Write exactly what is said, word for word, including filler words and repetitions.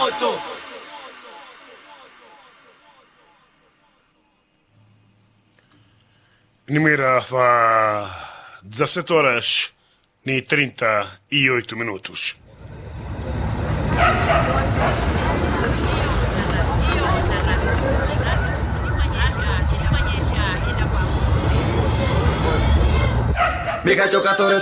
moto. Nimira fa dezassete horas e trinta e oito minutos. Mega giocatore